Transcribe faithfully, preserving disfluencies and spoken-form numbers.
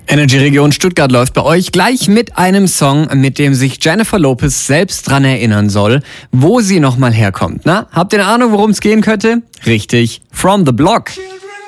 Energy Region Stuttgart läuft bei euch gleich mit einem Song, mit dem sich Jennifer Lopez selbst dran erinnern soll, wo sie nochmal herkommt. Na, habt ihr eine Ahnung, worum es gehen könnte? Richtig, From the Block.